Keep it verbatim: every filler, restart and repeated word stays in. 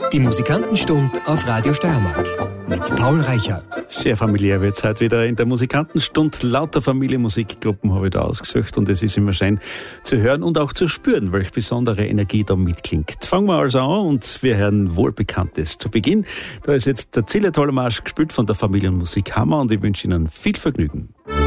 Die Musikantenstunde auf Radio Steiermark mit Paul Reicher. Sehr familiär wird es heute wieder in der Musikantenstunde. Lauter Familienmusikgruppen habe ich da ausgesucht und es ist immer schön zu hören und auch zu spüren, welche besondere Energie da mitklingt. Fangen wir also an und wir hören Wohlbekanntes zu Beginn. Da ist jetzt der Zillertaler Marsch gespielt von der Familienmusik Hammer und ich wünsche Ihnen viel Vergnügen.